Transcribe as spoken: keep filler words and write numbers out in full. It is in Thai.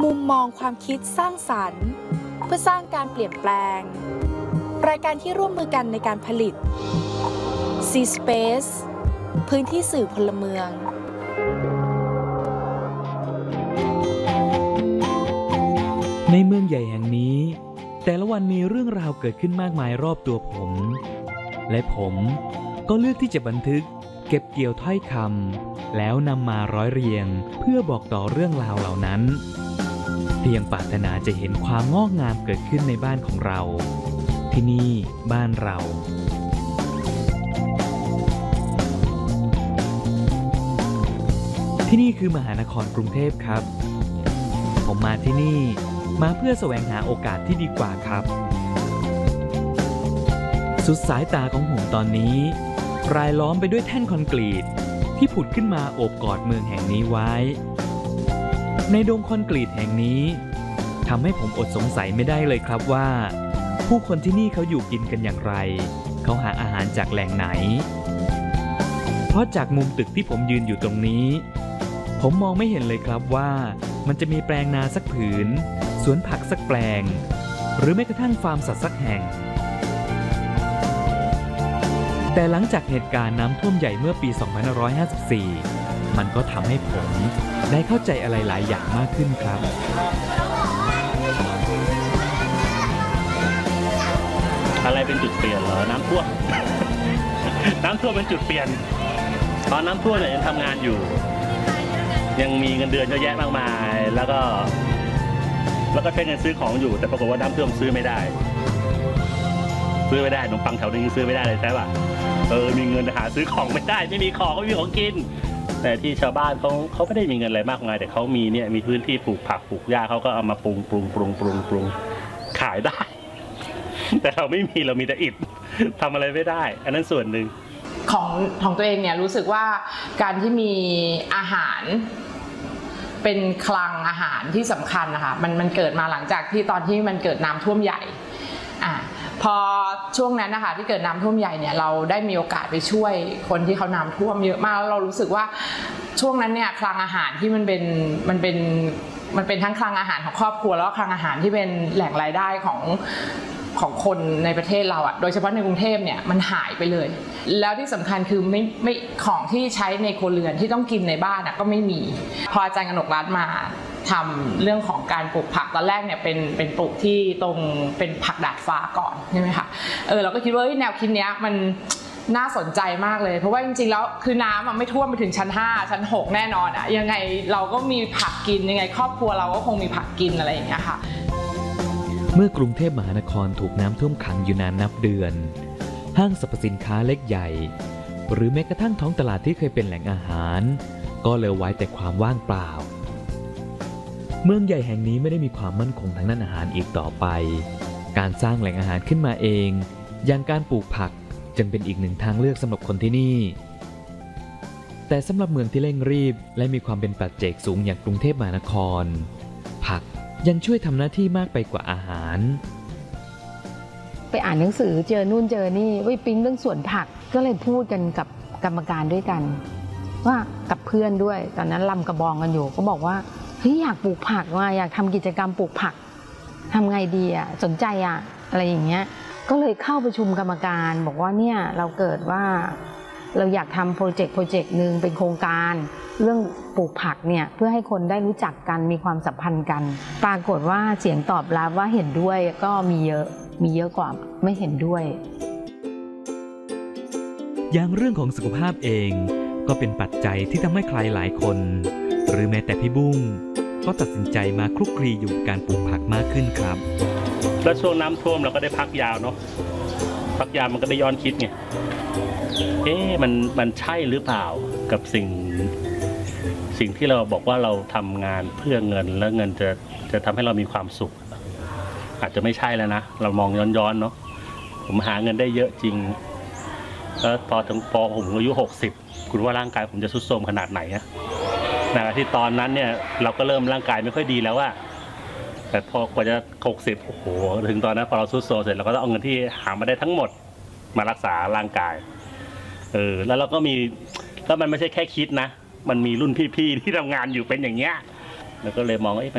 มุมมองความคิดสร้างสรรค์เพื่อสร้างการเปลี่ยนแปลงรายการที่ร่วมมือกันในการผลิต C-Space พื้นที่สื่อพลเมืองในเมืองใหญ่แห่งนี้แต่ละวันมีเรื่องราวเกิดขึ้นมากมายรอบตัวผมและผมก็เลือกที่จะบันทึกเก็บเกี่ยวถ้อยคำแล้วนำมาร้อยเรียงเพื่อบอกต่อเรื่องราวเหล่านั้นเพียงปรารถนาจะเห็นความงอกงามเกิดขึ้นในบ้านของเราที่นี่บ้านเราที่นี่คือมหานครกรุงเทพครับผมมาที่นี่มาเพื่อแสวงหาโอกาสที่ดีกว่าครับสุดสายตาของผมตอนนี้รายล้อมไปด้วยแท่นคอนกรีตที่ผุดขึ้นมาโอบกอดเมืองแห่งนี้ไว้ในดงคอนกรีตแห่งนี้ทำให้ผมอดสงสัยไม่ได้เลยครับว่าผู้คนที่นี่เขาอยู่กินกันอย่างไรเขาหาอาหารจากแหล่งไหนเพราะจากมุมตึกที่ผมยืนอยู่ตรงนี้ผมมองไม่เห็นเลยครับว่ามันจะมีแปลงนาสักผืนสวนผักสักแปลงหรือแม้กระทั่งฟาร์มสัตว์สักแห่งแต่หลังจากเหตุการณ์น้ำท่วมใหญ่เมื่อปี สองพันห้าร้อยห้าสิบสี่ มันก็ทำให้ผมได้เข้าใจอะไรหลายอย่างมากขึ้นครับอะไรเป็นจุดเปลี่ยนเหรอน้ำท่วม น้ำท่วมเป็นจุดเปลี่ยนตอนน้ำท่วมเนี่ยยังทำงานอยู่ยังมีเงินเดือนเยอะแยะมากมายแล้วก็แล้วก็ใช้เงินซื้อของอยู่แต่ปรากฏว่าน้ำท่วมซื้อไม่ได้ซื้อไม่ได้ขนมปังแถวนี้ซื้อไม่ได้เลยใช่ป่ะเออมีเงินหาซื้อของไม่ได้ไม่มีของก็ไม่มีของกินแต่ที่ชาวบ้านเขาเขาไม่ได้มีเงินอะไรมากมายแต่เขามีเนี่ยมีพื้นที่ปลูกผักปลูกหญ้าเขาก็เอามาปรุงปรุงปรุงปรุงปรุงขายได้แต่เราไม่มีเรามีแต่อิฐทำอะไรไม่ได้อันนั้นส่วนหนึ่งของของตัวเองเนี่ยรู้สึกว่าการที่มีอาหารเป็นคลังอาหารที่สำคัญนะคะมันมันเกิดมาหลังจากที่ตอนที่มันเกิดน้ำท่วมใหญ่อ่ะพอช่วงนั้นนะคะที่เกิดน้ำท่วมใหญ่เนี่ยเราได้มีโอกาสไปช่วยคนที่เขาน้ำท่วมเยอะมากแล้วเรารู้สึกว่าช่วงนั้นเนี่ยคลังอาหารที่มันเป็นมันเป็นมันเป็นทั้งคลังอาหารของครอบครัวแล้วก็คลังอาหารที่เป็นแหล่งรายได้ของของคนในประเทศเราอ่ะโดยเฉพาะในกรุงเทพเนี่ยมันหายไปเลยแล้วที่สำคัญคือไม่ไม่ของที่ใช้ในครัวเรือนที่ต้องกินในบ้านอ่ะก็ไม่มีพออาจารย์กนกรัตน์มาทำเรื่องของการปลูกผักตอนแรกเนี่ยเป็นเป็นปลูกที่ตรงเป็นผักดาดฟ้าก่อนใช่ไหมคะเออเราก็คิดว่าแนวคิดเนี้ยมันน่าสนใจมากเลยเพราะว่าจริงๆแล้วคือน้ำไม่ท่วมไปถึงชั้นห้าชั้นหกแน่นอนอ่ะยังไงเราก็มีผักกินยังไงครอบครัวเราก็คงมีผักกินอะไรอย่างเงี้ยค่ะเมื่อกรุงเทพมหานครถูกน้ำท่วมขังอยู่นานนับเดือนห้างสรรพสินค้าเล็กใหญ่หรือแม้กระทั่งท้องตลาดที่เคยเป็นแหล่งอาหารก็เหลือไว้แต่ความว่างเปล่าเมืองใหญ่แห่งนี้ไม่ได้มีความมั่นคงทางด้านอาหารอีกต่อไปการสร้างแหล่งอาหารขึ้นมาเองอย่างการปลูกผักจึงเป็นอีกหนึ่งทางเลือกสำหรับคนที่นี่แต่สำหรับเมืองที่เร่งรีบและมีความเป็นปัจเจกสูงอย่างกรุงเทพมหานครผักยังช่วยทำหน้าที่มากไปกว่าอาหารไปอ่านหนังสือเจอนู่นเจอนี่วิปิ๊งเรื่องสวนผักก็เลยพูดกันกับกรรมการด้วยกันว่ากับเพื่อนด้วยตอนนั้นลำกระบองกันอยู่ก็บอกว่าเฮ้ยอยากปลูกผักว่าอยากทำกิจกรรมปลูกผักทำไงดีอ่ะสนใจอ่ะอะไรอย่างเงี้ยก็เลยเข้าประชุมกรรมการบอกว่าเนี่ยเราเกิดว่าเราอยากทำโปรเจกต์โปรเจกต์หนึ่งเป็นโครงการเรื่องปลูกผักเนี่ยเพื่อให้คนได้รู้จักกันมีความสัมพันธ์กันปรากฏว่าเสียงตอบรับว่าเห็นด้วยก็มีเยอะมีเยอะกว่าไม่เห็นด้วยอย่างเรื่องของสุขภาพเองก็เป็นปัจจัยที่ทำให้ใครหลายคนหรือแม้แต่พี่บุ้งก็ตัดสินใจมาคลุกคลีอยู่การปลูกผักมากขึ้นครับแล้วช่วงน้ำท่วมเราก็ได้พักยาวเนาะพักยาวมันก็ได้ย้อนคิดไงเอ๊ะมันมันใช่หรือเปล่ากับสิ่งสิ่งที่เราบอกว่าเราทำงานเพื่อเงินแล้วเงินจะจะทำให้เรามีความสุขอาจจะไม่ใช่แล้วนะเรามองย้อนๆเนาะผมหาเงินได้เยอะจริงแล้วพอถึงพอผมอายุหกสิบคุณว่าร่างกายผมจะทรุดโทรมขนาดไหนอะนะที่ตอนนั้นเนี่ยเราก็เริ่มร่างกายไม่ค่อยดีแล้วว่าแต่พอกว่าจะหกสิบโอ้โหถึงตอนนั้นพอเราทรุดโทรมเสร็จเราก็ต้องเอาเงินที่หามาได้ทั้งหมดมารักษาร่างกายเออแล้วเราก็มีแล้วมันไม่ใช่แค่คิดนะมันมีรุ่นพี่ๆที่ทำงานอยู่เป็นอย่างเงี้ยแล้วก็เลยมองว่า